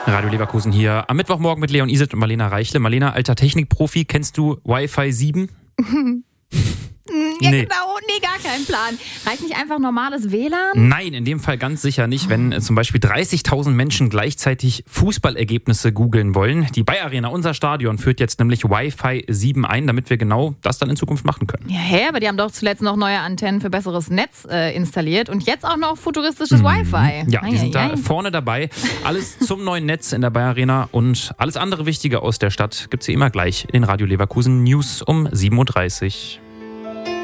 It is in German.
Radio Leverkusen hier am Mittwochmorgen mit Leon Iset und Marlena Reichle. Marlena, alter Technikprofi, kennst du Wi-Fi 7? Ja, genau. Nee, gar keinen Plan. Reicht nicht einfach normales WLAN? Nein, in dem Fall ganz sicher nicht, wenn zum Beispiel 30.000 Menschen gleichzeitig Fußballergebnisse googeln wollen. Die Bayer Arena, unser Stadion, führt jetzt nämlich Wi-Fi 7 ein, damit wir genau das dann in Zukunft machen können. Ja, aber die haben doch zuletzt noch neue Antennen für besseres Netz installiert und jetzt auch noch futuristisches Wi-Fi. Ja, die sind da vorne dabei. Alles zum neuen Netz in der Bayer Arena und alles andere Wichtige aus der Stadt gibt's hier immer gleich in den Radio Leverkusen News um 7.30 Uhr.